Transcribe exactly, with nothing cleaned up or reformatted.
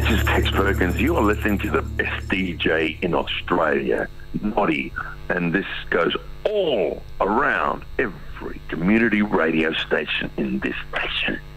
is Tex Perkins. You are listening to the best D J in Australia, Noddy, and this goes all around every community radio station in this nation.